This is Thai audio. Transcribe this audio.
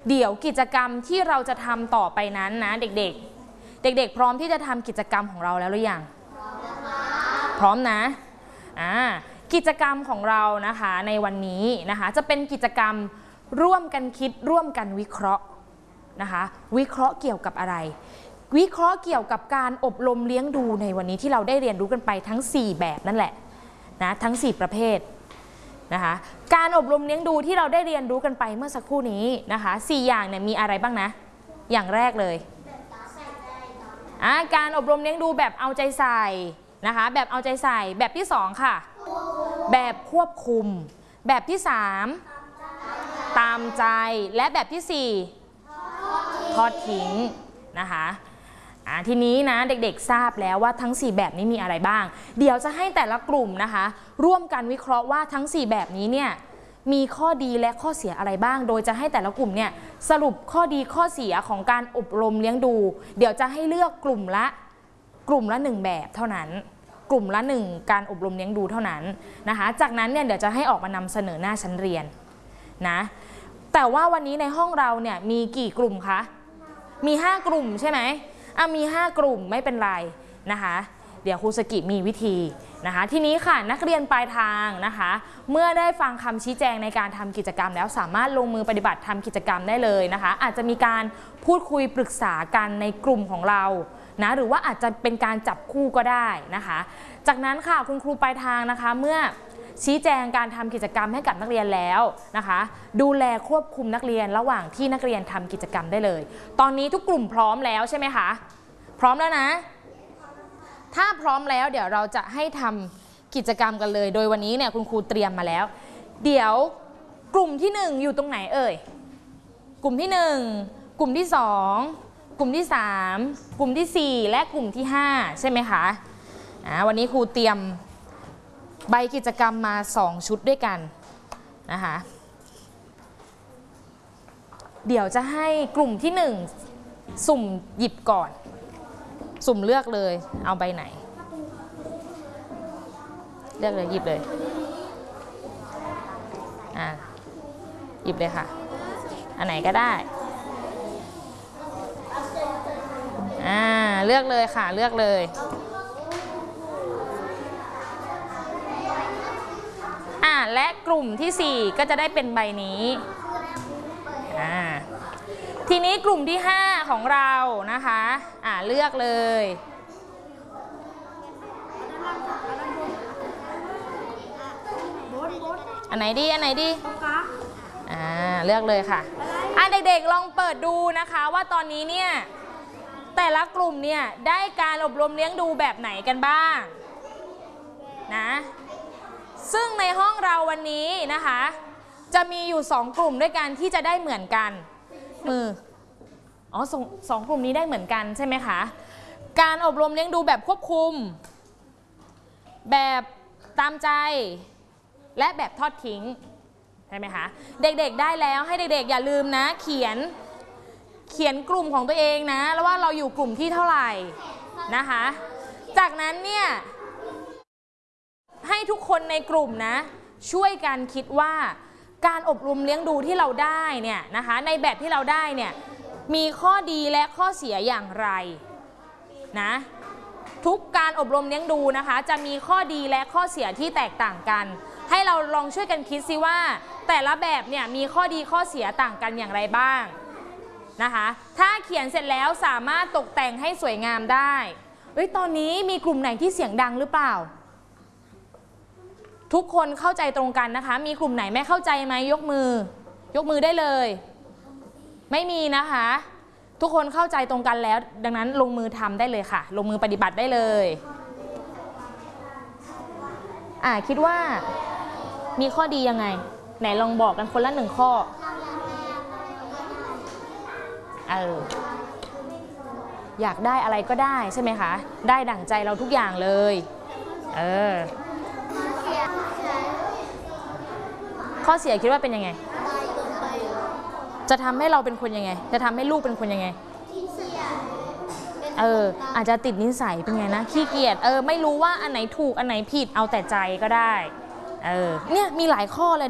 เดี๋ยวกิจกรรมที่เราจะทำต่อไปนั้นนะเด็กๆพร้อมที่จะทำกิจกรรมของเราแล้วหรือยังพร้อมนะกิจกรรมของเรานะคะในวันนี้นะคะจะเป็นกิจกรรมร่วมกันคิดร่วมกันวิเคราะห์นะคะวิเคราะห์เกี่ยวกับอะไรวิเคราะห์เกี่ยวกับการอบรมเลี้ยงดูในวันนี้ที่เราได้เรียนรู้กันไปทั้ง4แบบนั่นแหละนะทั้ง4ประเภทนะคะการอบรมเลี้ยงดูที่เราได้เรียนรู้กันไปเมื่อสักครู่นี้นะคะ4อย่างเนี่ยมีอะไรบ้างนะอย่างแรกเลยการอบรมเลี้ยงดูแบบเอาใจใส่นะคะแบบเอาใจใส่แบบที่2ค่ะแบบควบคุมแบบที่3ตามใจและแบบที่4ทอดทิ้งนะคะทีนี้นะเด็กๆทราบแล้วว่าทั้ง4แบบนี้มีอะไรบ้างเดี๋ยวจะให้แต่ละกลุ่มนะคะร่วมกันวิเคราะห์ว่าทั้ง4แบบนี้เนี่ยมีข้อดีและข้อเสียอะไรบ้างโดยจะให้แต่ละกลุ่มเนี่ยสรุปข้อดีข้อเสียของการอบรมเลี้ยงดูเดี๋ยวจะให้เลือกกลุ่มละ1แบบเท่านั้นกลุ่มละ1การอบรมเลี้ยงดูเท่านั้นนะคะจากนั้นเนี่ยเดี๋ยวจะให้ออกมานำเสนอหน้าชั้นเรียนนะแต่ว่าวันนี้ในห้องเราเนี่ยมีกี่กลุ่มคะมี5กลุ่มใช่ไหมมี5กลุ่มไม่เป็นไรนะคะเดี๋ยวครูสกิมีวิธีนะคะทีนี้ค่ะนักเรียนปลายทางนะคะเมื่อได้ฟังคำชี้แจงในการทำกิจกรรมแล้วสามารถลงมือปฏิบัติทำกิจกรรมได้เลยนะคะอาจจะมีการพูดคุยปรึกษากันในกลุ่มของเรานะหรือว่าอาจจะเป็นการจับคู่ก็ได้นะคะจากนั้นค่ะคุณครูปลายทางนะคะเมื่อชี้แจงการทำกิจกรรมให้กับนักเรียนแล้วนะคะดูแลควบคุมนักเรียนระหว่างที่นักเรียนทำกิจกรรมได้เลยตอนนี้ทุกกลุ่มพร้อมแล้วใช่ไหมคะพร้อมแล้วนะถ้าพร้อมแล้วเดี๋ยวเราจะให้ทำกิจกรรมกันเลยโดยวันนี้เนี่ยคุณครูเตรียมมาแล้วเดี๋ยวกลุ่มที่1อยู่ตรงไหนเอ่ยกลุ่มที่1กลุ่มที่2กลุ่มที่3กลุ่มที่4และกลุ่มที่5ใช่ไหมคะวันนี้ครูเตรียมใบกิจกรรมมา2ชุดด้วยกันนะคะเดี๋ยวจะให้กลุ่มที่1สุ่มหยิบก่อนสุ่มเลือกเลยเอาใบไหนเลือกเลยหยิบเลยหยิบเลยค่ะอันไหนก็ได้เลือกเลยค่ะเลือกเลยและกลุ่มที่4ก็จะได้เป็นใบนี้ทีนี้กลุ่มที่5ของเรานะคะเลือกเลยอันไหนดีเลือกเลยค่ะเด็กๆลองเปิดดูนะคะว่าตอนนี้เนี่ยแต่ละกลุ่มเนี่ยได้การอบรมเลี้ยงดูแบบไหนกันบ้างนะซึ่งในห้องเราวันนี้นะคะจะมีอยู่2กลุ่มด้วยกันที่จะได้เหมือนกันสองกลุ่มนี้ได้เหมือนกันใช่ไหมคะการอบรมเลี้ยงดูแบบควบคุมแบบตามใจและแบบทอดทิ้งใช่ไหมคะเด็กๆได้แล้วให้เด็กๆอย่าลืมนะเขียนกลุ่มของตัวเองนะแล้วว่าเราอยู่กลุ่มที่เท่าไหร่นะคะจากนั้นเนี่ยให้ทุกคนในกลุ่มนะช่วยกันคิดว่าการอบรมเลี้ยงดูที่เราได้เนี่ยนะคะในแบบที่เราได้เนี่ยมีข้อดีและข้อเสียอย่างไรนะทุกการอบรมเลี้ยงดูนะคะจะมีข้อดีและข้อเสียที่แตกต่างกันให้เราลองช่วยกันคิดซิว่าแต่ละแบบเนี่ยมีข้อดีข้อเสียต่างกันอย่างไรบ้างนะคะถ้าเขียนเสร็จแล้วสามารถตกแต่งให้สวยงามได้ตอนนี้มีกลุ่มไหนที่เสียงดังหรือเปล่าทุกคนเข้าใจตรงกันนะคะมีกลุ่มไหนไม่เข้าใจไหมยกมือได้เลยไม่มีนะคะทุกคนเข้าใจตรงกันแล้วดังนั้นลงมือทำได้เลยค่ะลงมือปฏิบัติได้เลยคิดว่ามีข้อดียังไงไหนลองบอกกันคนละ1ข้ออยากได้อะไรก็ได้ใช่ไหมคะได้ดั่งใจเราทุกอย่างเลยข้อเสียคิดว่าเป็นยังไงจะทำให้เราเป็นคนยังไงจะทำให้ลูกเป็นคนยังไงอาจจะติดนิสัยเป็นไงนะขี้เกียจไม่รู้ว่าอันไหนถูกอันไหนผิดเอาแต่ใจก็ได้เนี่ยมีหลายข้อเลย